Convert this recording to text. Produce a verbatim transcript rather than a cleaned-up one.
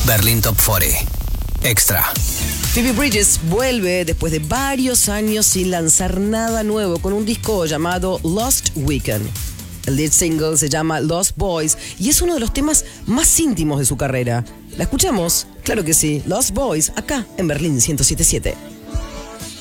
Berlin Top cuarenta. Extra. Phoebe Bridgers vuelve después de varios años sin lanzar nada nuevo con un disco llamado Lost Weekend. El lead single se llama Lost Boys y es uno de los temas más íntimos de su carrera. ¿La escuchamos? Claro que sí, Lost Boys, acá en Berlín ciento siete punto siete.